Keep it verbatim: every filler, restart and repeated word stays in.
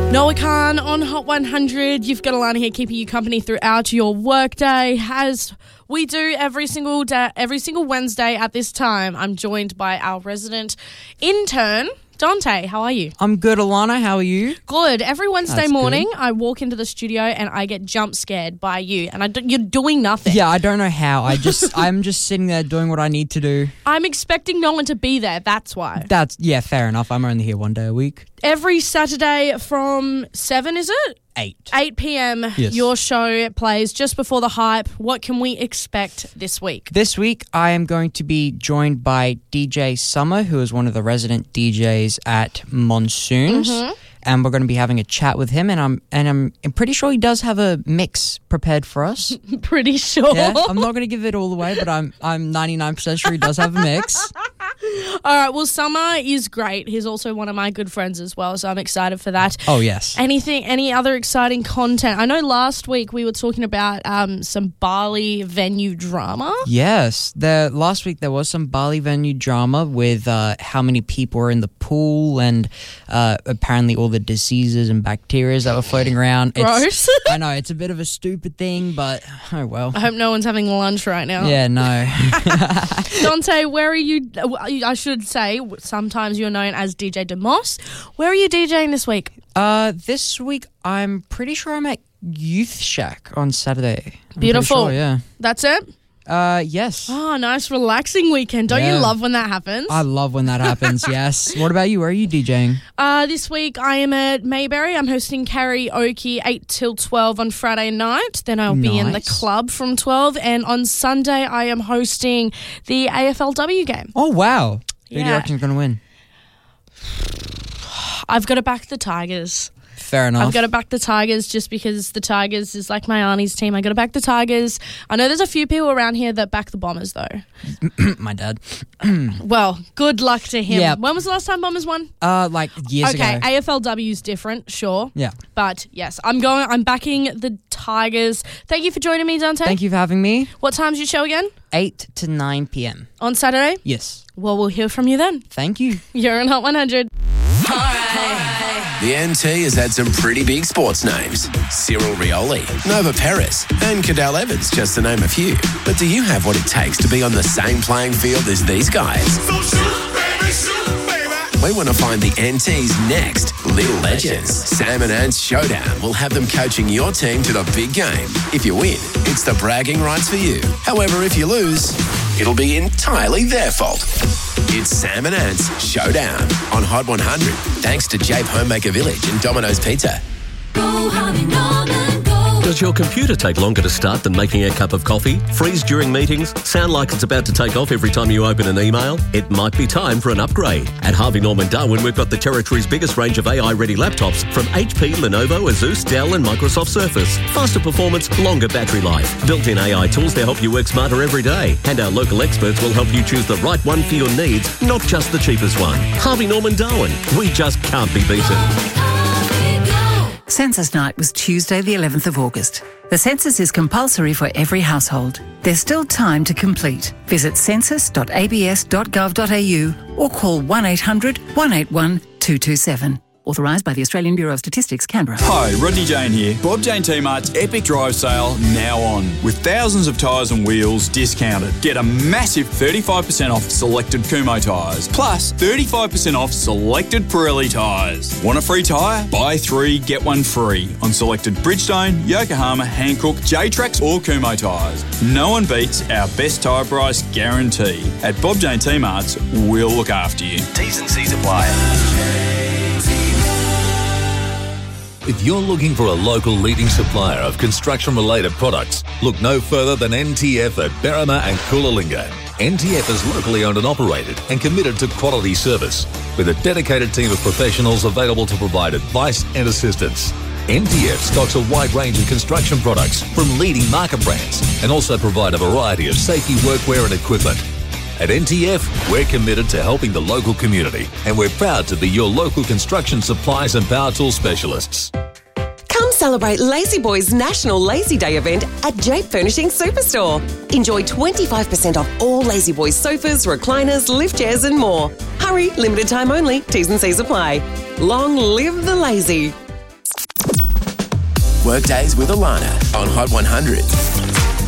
Noah Khan on Hot one hundred. You've got Alana here keeping you company throughout your workday. As we do every single day, every single Wednesday at this time, I'm joined by our resident intern, Dante. How are you? I'm good, Alana. How are you? Good. Every Wednesday That's morning, good. I walk into the studio and I get jump scared by you, and I do, you're doing nothing. Yeah, I don't know how. I just, I'm just sitting there doing what I need to do. I'm expecting no one to be there. That's why. That's, yeah, fair enough. I'm only here one day a week. Every Saturday from seven, is it? Eight. eight p.m. Yes. Your show plays just before the hype. What can we expect this week? This week, I am going to be joined by D J Summer, who is one of the resident D Js at Monsoons. Mm-hmm. And we're going to be having a chat with him, and I'm and I'm, I'm pretty sure he does have a mix prepared for us. Pretty sure. Yeah, I'm not going to give it all away, but I'm I'm ninety-nine percent sure he does have a mix. All right, well, Summer is great. He's also one of my good friends as well, so I'm excited for that. Oh, yes. Anything, any other exciting content? I know last week we were talking about um, some Bali venue drama. Yes, the last week there was some Bali venue drama with uh, how many people were in the pool and uh, apparently all the diseases and bacteria that were floating around. It's, Gross. I know, it's a bit of a stupid thing, but oh well. I hope no one's having lunch right now. Yeah, no. Dante, where are you? I should say, sometimes you're known as D J DeMoss. Where are you DJing this week? Uh, this week I'm pretty sure I'm at Youth Shack on Saturday. I'm Beautiful. pretty sure, yeah. That's it? Uh, yes. Oh, nice relaxing weekend. Don't Yeah. you love when that happens? I love when that happens, yes. What about you? Where are you DJing? Uh, this week I am at Mayberry. I'm hosting karaoke eight till twelve on Friday night. Then I'll be in the Nice. club from twelve. And on Sunday I am hosting the A F L W game. Oh, wow. Who do you Yeah. reckon is going to win? I've got to back the Tigers. Fair enough. I've got to back the Tigers just because the Tigers is like my auntie's team. I got to back the Tigers. I know there's a few people around here that back the Bombers though. My dad. Well, good luck to him. Yeah. When was the last time Bombers won? Uh, like years Okay, ago. A F L W's different, sure. Yeah. But yes, I'm going. I'm backing the Tigers. Thank you for joining me, Dante. Thank you for having me. What time's your show again? eight to nine p.m. On Saturday? Yes. Well, we'll hear from you then. Thank you. You're on Hot one hundred. The N T has had some pretty big sports names. Cyril Rioli, Nova Perez, and Cadell Evans, just to name a few. But do you have what it takes to be on the same playing field as these guys? So shoot, baby, shoot, baby. We want to find the N T's next Little Legends. Sam and Ant's Showdown will have them coaching your team to the big game. If you win, it's the bragging rights for you. However, if you lose, it'll be entirely their fault. It's Sam and Ant's Showdown on Hot one hundred, thanks to Jape Homemaker Village and Domino's Pizza. Go, Harvey Norman, go. Does your computer take longer to start than making a cup of coffee? Freeze during meetings? Sound like it's about to take off every time you open an email? It might be time for an upgrade. At Harvey Norman Darwin, we've got the territory's biggest range of A I-ready laptops from H P, Lenovo, Asus, Dell and Microsoft Surface. Faster performance, longer battery life. Built-in A I tools to help you work smarter every day. And our local experts will help you choose the right one for your needs, not just the cheapest one. Harvey Norman Darwin. We just can't be beaten. Census Night was Tuesday the eleventh of August. The census is compulsory for every household. There's still time to complete. Visit census dot a b s dot gov dot a u or call one eight hundred, one eight one, two two seven. Authorised by the Australian Bureau of Statistics, Canberra. Hi, Rodney Jane here. Bob Jane T-Mart's Epic Drive Sale now on. With thousands of tyres and wheels discounted. Get a massive thirty-five percent off selected Kumho tyres. Plus thirty-five percent off selected Pirelli tyres. Want a free tyre? Buy three, get one free on selected Bridgestone, Yokohama, Hankook, J-Trax or Kumho tyres. No one beats our best tyre price guarantee. At Bob Jane T-Mart's, we'll look after you. T's and C's apply. If you're looking for a local leading supplier of construction-related products, look no further than N T F at Berrima and Coolalingga. N T F is locally owned and operated and committed to quality service, with a dedicated team of professionals available to provide advice and assistance. N T F stocks a wide range of construction products from leading market brands and also provide a variety of safety workwear and equipment. At N T F, we're committed to helping the local community, and we're proud to be your local construction supplies and power tool specialists. Come celebrate Lazy Boy's National Lazy Day event at Jape Furnishing Superstore. Enjoy twenty-five percent off all Lazy Boy sofas, recliners, lift chairs and more. Hurry, limited time only, T's and C's apply. Long live the lazy. Workdays with Alana on Hot one hundred.